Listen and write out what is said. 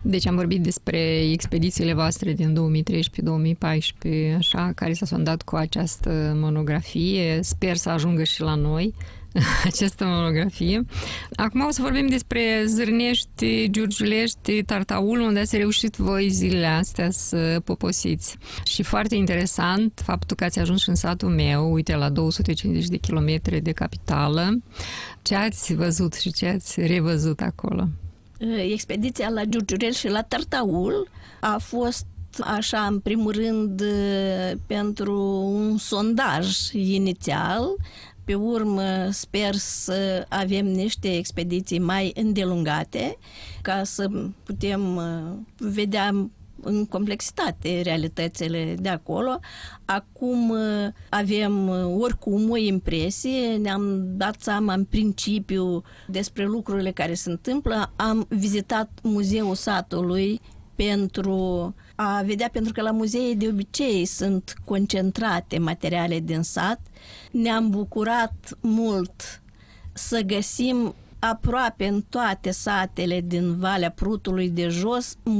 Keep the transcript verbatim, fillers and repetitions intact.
Deci am vorbit despre expedițiile voastre din două mii treisprezece două mii paisprezece, așa, care s-a sondat cu această monografie. Sper să ajungă și la noi această monografie. Acum o să vorbim despre Zârnești, Giurgiulești, Tartaul, unde ați reușit voi zilele astea să poposiți. Și foarte interesant faptul că ați ajuns în satul meu, uite, la două sute cincizeci de kilometri de capitală. Ce ați văzut și ce ați revăzut acolo? Expediția la Giurgiulel și la Tartaul a fost așa, în primul rând, pentru un sondaj inițial. Pe urmă, sper să avem niște expediții mai îndelungate ca să putem vedea în complexitate realitățile de acolo. Acum avem oricum o impresie, ne-am dat seama în principiu despre lucrurile care se întâmplă. Am vizitat Muzeul Satului pentru a vedea, pentru că la muzee de obicei sunt concentrate materiale din sat. Ne-am bucurat mult să găsim aproape în toate satele din Valea Prutului de Jos